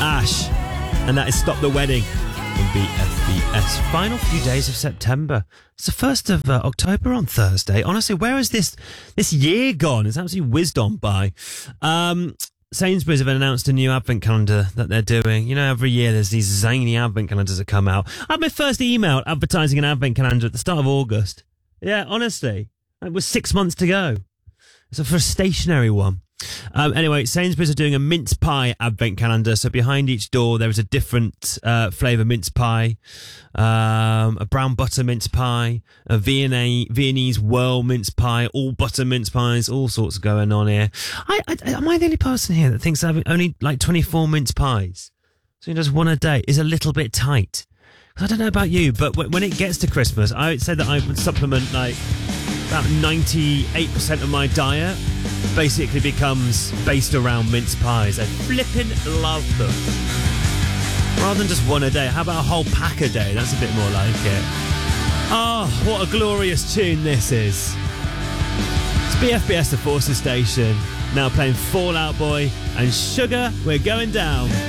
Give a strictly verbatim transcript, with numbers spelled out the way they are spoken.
Ash. And that is Stop the Wedding on B F B S. Final few days of September. It's the first of uh, October on Thursday. Honestly, where has this this year gone? It's absolutely whizzed on by. Um, Sainsbury's have announced a new advent calendar that they're doing. You know, every year there's these zany advent calendars that come out. I had my first email advertising an advent calendar at the start of August. Yeah, honestly. It was six months to go. It's for a stationary one. Um, anyway, Sainsbury's are doing a mince pie advent calendar. So behind each door there is a different uh, flavour mince pie, um, a brown butter mince pie, a Viennese, Viennese whirl mince pie, all butter mince pies, all sorts going on here. I, I, am I the only person here that thinks having only like twenty-four mince pies, so just one a day, is a little bit tight? Because I don't know about you, but w- when it gets to Christmas, I would say that I would supplement like about ninety-eight percent of my diet basically becomes based around mince pies. I flippin' love them. Rather than just one a day, how about a whole pack a day? That's a bit more like it. Oh, what a glorious tune this is. It's B F B S, the Forces Station, now playing Fall Out Boy and Sugar, We're Going Down.